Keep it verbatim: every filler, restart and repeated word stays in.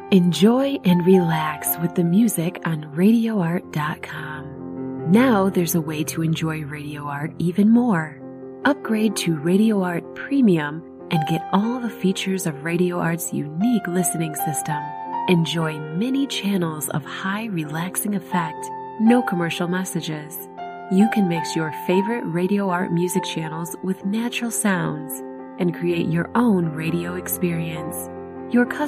Enjoy and relax with the music on radio art dot com. Now there's a way to enjoy Radio Art even more. Upgrade to Radio Art Premium and get all the features of Radio Art's unique listening system. Enjoy many channels of high relaxing effect, no commercial messages. You can mix your favorite Radio Art music channels with natural sounds and create your own radio experience. Your